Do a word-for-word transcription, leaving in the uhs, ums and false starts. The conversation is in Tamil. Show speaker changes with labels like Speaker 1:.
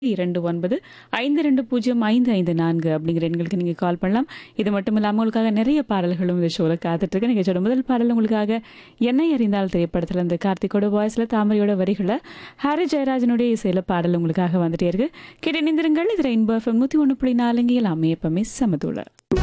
Speaker 1: இரண்டு ஒன்பது ஐந்து இரண்டு பூஜ்ஜியம் ஐந்து ஐந்து நான்கு அப்படிங்கிற எண்களுக்கு நீங்கள் கால் பண்ணலாம். இது மட்டும் இல்லாமல் உங்களுக்காக நிறைய பாடல்களும் இந்த ஷோவில் காத்துட்ருக்கு. நிகழ்ச்சியோட முதல் பாடல் உங்களுக்காக என்னை அறிந்தால் திரைப்படத்தில் இந்த கார்த்திகோட வாய்ஸில் தாமரையோட வரிகளை ஹாரி ஜெயராஜனுடைய இசையில் பாடல் உங்களுக்காக வந்துட்டே இருக்கு. கேட்டு இணைந்திருங்கள். இது ரெயின்போ எஃப்எம் நூற்றி ஒன்று புள்ளி நாலுங்க எல்லாமே எப்பவுமே சமதூள.